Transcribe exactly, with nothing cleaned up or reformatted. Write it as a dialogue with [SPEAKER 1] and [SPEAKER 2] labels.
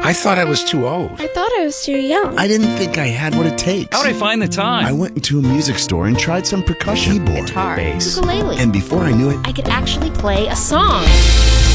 [SPEAKER 1] I thought I was too old.
[SPEAKER 2] I thought I was too young.
[SPEAKER 3] I didn't think I had what it takes.
[SPEAKER 4] How'd I find the time?
[SPEAKER 3] I went into a music store and tried some percussion. Keyboard,
[SPEAKER 2] Guitar,
[SPEAKER 3] bass,
[SPEAKER 2] ukulele.
[SPEAKER 3] and before I knew it,
[SPEAKER 2] I could actually play a song.